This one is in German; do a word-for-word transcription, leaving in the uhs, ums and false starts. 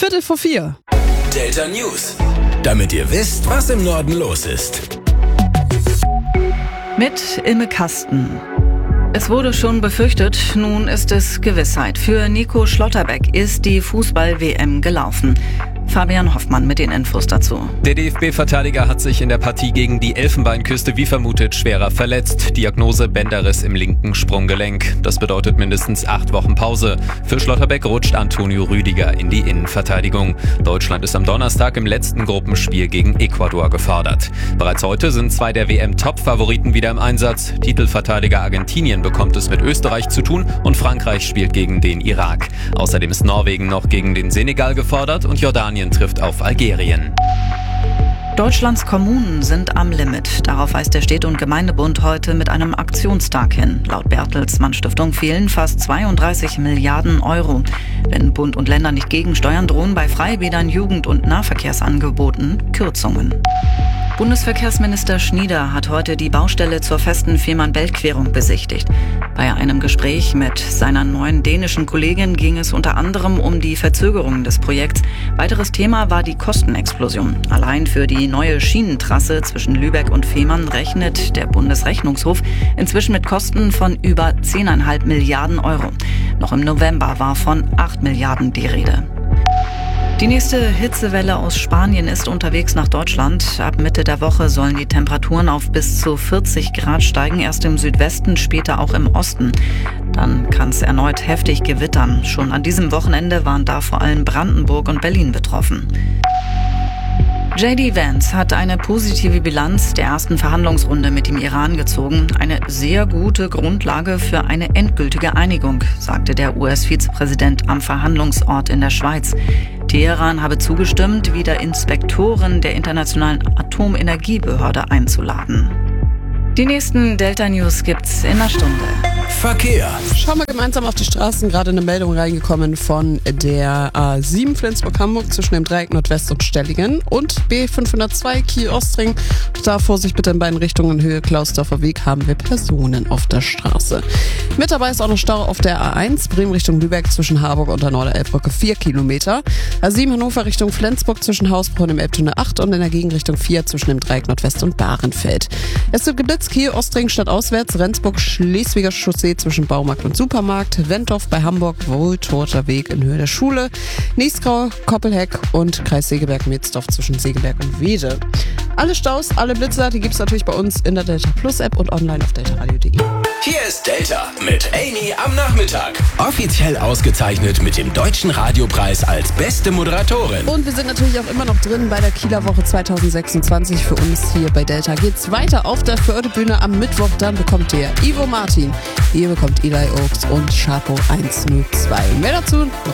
Viertel vor vier. Delta News. Damit ihr wisst, was im Norden los ist. Mit Ilme Kasten. Es wurde schon befürchtet, nun ist es Gewissheit. Für Nico Schlotterbeck ist die Fußball-W M gelaufen. Fabian Hoffmann mit den Infos dazu. Der D F B-Verteidiger hat sich in der Partie gegen die Elfenbeinküste wie vermutet schwerer verletzt. Diagnose Bänderriss im linken Sprunggelenk. Das bedeutet mindestens acht Wochen Pause. Für Schlotterbeck rutscht Antonio Rüdiger in die Innenverteidigung. Deutschland ist am Donnerstag im letzten Gruppenspiel gegen Ecuador gefordert. Bereits heute sind zwei der W M-Top-Favoriten wieder im Einsatz. Titelverteidiger Argentinien bekommt es mit Österreich zu tun und Frankreich spielt gegen den Irak. Außerdem ist Norwegen noch gegen den Senegal gefordert und Jordanien trifft auf Algerien. Deutschlands Kommunen sind am Limit. Darauf weist der Städte- und Gemeindebund heute mit einem Aktionstag hin. Laut Bertelsmann Stiftung fehlen fast zweiunddreißig Milliarden Euro. Wenn Bund und Länder nicht gegensteuern, drohen bei Freibädern, Jugend- und Nahverkehrsangeboten Kürzungen. Bundesverkehrsminister Schnieder hat heute die Baustelle zur festen Fehmarn-Belt-Querung besichtigt. Bei einem Gespräch mit seiner neuen dänischen Kollegin ging es unter anderem um die Verzögerung des Projekts. Weiteres Thema war die Kostenexplosion. Allein für die neue Schienentrasse zwischen Lübeck und Fehmarn rechnet der Bundesrechnungshof inzwischen mit Kosten von über zehn Komma fünf Milliarden Euro. Noch im November war von acht Milliarden die Rede. Die nächste Hitzewelle aus Spanien ist unterwegs nach Deutschland. Ab Mitte der Woche sollen die Temperaturen auf bis zu vierzig Grad steigen, erst im Südwesten, später auch im Osten. Dann kann es erneut heftig gewittern. Schon an diesem Wochenende waren da vor allem Brandenburg und Berlin betroffen. J D Vance hat eine positive Bilanz der ersten Verhandlungsrunde mit dem Iran gezogen. Eine sehr gute Grundlage für eine endgültige Einigung, sagte der U S-Vizepräsident am Verhandlungsort in der Schweiz. Teheran habe zugestimmt, wieder Inspektoren der Internationalen Atomenergiebehörde einzuladen. Die nächsten Delta News gibt's in einer Stunde. Verkehr. Schauen wir gemeinsam auf die Straßen. Gerade eine Meldung reingekommen von der A sieben Flensburg-Hamburg zwischen dem Dreieck Nordwest und Stellingen und B fünfhundertzwei Kiel-Ostring. Da Vorsicht bitte in beiden Richtungen, Höhe Klausdorfer Weg, haben wir Personen auf der Straße. Mit dabei ist auch noch Stau auf der A eins, Bremen Richtung Lübeck zwischen Harburg und der Norderelbbrücke vier Kilometer. A sieben Hannover Richtung Flensburg zwischen Hausbronn im Elbtunnel acht und in der Gegenrichtung vier zwischen dem Dreieck Nordwest und Bahrenfeld. Es wird geblitzt, Kiel, Ostring stadtauswärts, Rendsburg, Schleswiger Chaussee zwischen Baumarkt und Supermarkt, Wentorf bei Hamburg, Wohltorter Weg in Höhe der Schule, Niesgrau, Koppelheck und Kreis Segeberg-Metzdorf zwischen Segeberg und Wede. Alle Staus, alle Blitzer, die gibt's natürlich bei uns in der Delta Plus App und online auf delta radio punkt de. Hier ist Delta mit Amy am Nachmittag. Offiziell ausgezeichnet mit dem Deutschen Radiopreis als beste Moderatorin. Und wir sind natürlich auch immer noch drin bei der Kieler Woche zwanzig sechsundzwanzig. Für uns hier bei Delta geht's weiter auf der Förderbühne am Mittwoch. Dann bekommt ihr Ivo Martin, ihr bekommt Eli Oaks und Chapo hundertzwei. Mehr dazu